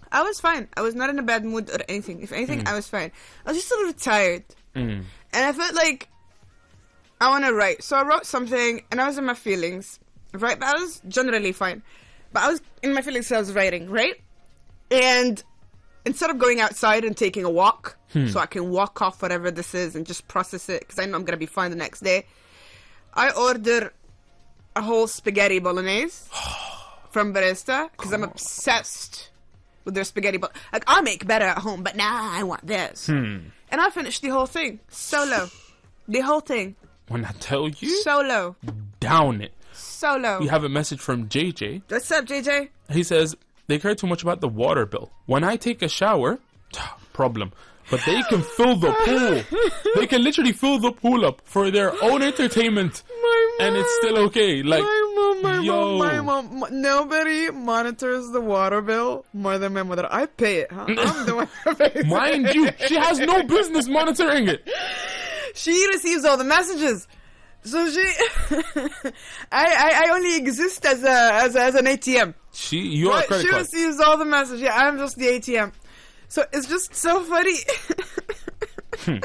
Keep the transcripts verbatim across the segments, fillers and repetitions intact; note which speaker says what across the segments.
Speaker 1: I was fine. I was not in a bad mood or anything. If anything,
Speaker 2: Mm.
Speaker 1: I was fine. I was just a little tired.
Speaker 2: Mm.
Speaker 1: And I felt like I want to write. So I wrote something, and I was in my feelings, right? But I was generally fine. But I was in my feelings, so I was writing, right? And instead of going outside and taking a walk,
Speaker 2: Hmm.
Speaker 1: so I can walk off whatever this is and just process it, because I know I'm going to be fine the next day, I order a whole spaghetti bolognese from Barista, because I'm obsessed with their spaghetti. But like, I make better at home, but now I want this.
Speaker 2: Hmm.
Speaker 1: And I finished the whole thing solo. The whole thing
Speaker 2: When I tell you,
Speaker 1: solo,
Speaker 2: down it.
Speaker 1: solo.
Speaker 2: We have a message from J J.
Speaker 1: What's up, J J?
Speaker 2: He says, they care too much about the water bill. When I take a shower, problem. But they can fill the pool. They can literally fill the pool up for their own entertainment.
Speaker 1: My mom.
Speaker 2: And it's still okay. Like,
Speaker 1: my mom, my
Speaker 2: yo.
Speaker 1: mom, my mom. M- Nobody monitors the water bill more than my mother. I pay it, huh? I'm the one that pays it.
Speaker 2: Mind you, she has no business monitoring it.
Speaker 1: She receives all the messages. So she, I, I, I only exist as a, as a, as an A T M.
Speaker 2: She, you're
Speaker 1: Right?
Speaker 2: a credit
Speaker 1: She
Speaker 2: card.
Speaker 1: receives all the messages. Yeah, I'm just the A T M. So it's just so funny.
Speaker 2: Hmm.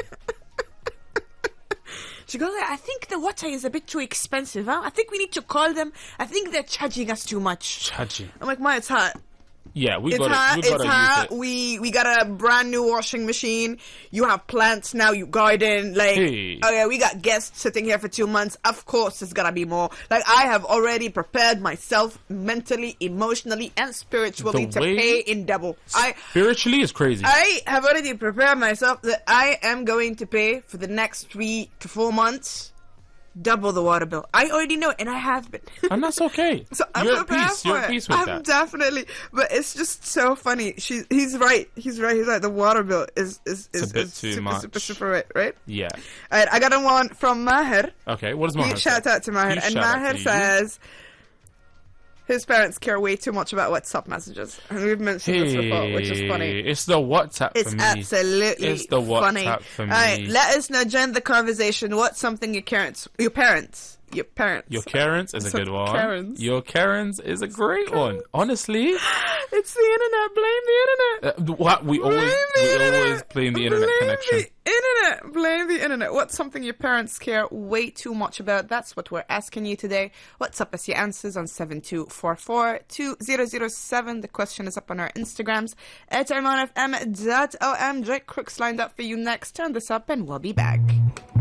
Speaker 1: She goes, I think the water is a bit too expensive, huh? I think we need to call them. I think they're charging us too much.
Speaker 2: Chachi.
Speaker 1: I'm like, Ma, it's hot.
Speaker 2: Yeah, we
Speaker 1: It's
Speaker 2: got
Speaker 1: hot.
Speaker 2: to we
Speaker 1: It's
Speaker 2: gotta
Speaker 1: hot.
Speaker 2: use it.
Speaker 1: We we got a brand new washing machine. You have plants now. You garden. Like,
Speaker 2: Hey.
Speaker 1: oh yeah, we got guests sitting here for two months. Of course, there's gotta be more. Like, I have already prepared myself mentally, emotionally, and spiritually
Speaker 2: The
Speaker 1: to
Speaker 2: way-
Speaker 1: pay in double. I
Speaker 2: Spiritually is crazy.
Speaker 1: I have already prepared myself that I am going to pay for the next three to four months double the water bill. I already know it, and I have been.
Speaker 2: And that's okay.
Speaker 1: So I'm
Speaker 2: you're at
Speaker 1: prepared
Speaker 2: peace.
Speaker 1: for
Speaker 2: You're
Speaker 1: it.
Speaker 2: at peace with
Speaker 1: I'm
Speaker 2: that.
Speaker 1: definitely, but it's just so funny. She, he's right. He's right. He's right. The water bill is is
Speaker 2: It's a
Speaker 1: is,
Speaker 2: bit
Speaker 1: is
Speaker 2: too
Speaker 1: super,
Speaker 2: much.
Speaker 1: super super right. Right.
Speaker 2: Yeah.
Speaker 1: All right. I got a one from Maher.
Speaker 2: Okay, what does
Speaker 1: He
Speaker 2: Maher
Speaker 1: shout
Speaker 2: say?
Speaker 1: out to Maher,
Speaker 2: Huge
Speaker 1: and
Speaker 2: shout out
Speaker 1: Maher
Speaker 2: to you.
Speaker 1: says his parents care way too much about WhatsApp messages, and we've mentioned this before, which is funny.
Speaker 2: It's the WhatsApp
Speaker 1: It's
Speaker 2: for me.
Speaker 1: absolutely
Speaker 2: It's the
Speaker 1: funny.
Speaker 2: WhatsApp for
Speaker 1: All right,
Speaker 2: me.
Speaker 1: let us know. Join the conversation. What's something your parents, your parents, your parents,
Speaker 2: Your Karens is a
Speaker 1: So
Speaker 2: good one.
Speaker 1: Karens.
Speaker 2: Your Karens is a great one. Honestly,
Speaker 1: It's the internet. Blame the internet.
Speaker 2: uh, what we always
Speaker 1: Blame the
Speaker 2: we
Speaker 1: internet.
Speaker 2: always blame the internet
Speaker 1: Blame
Speaker 2: connection.
Speaker 1: the internet. Blame the internet. What's something your parents care way too much about? That's what we're asking you today. What's up as your answers on seven two four four two zero zero seven. The question is up on our Instagrams at arman f m dot o m. Drake Crooks lined up for you next. Turn this up and we'll be back.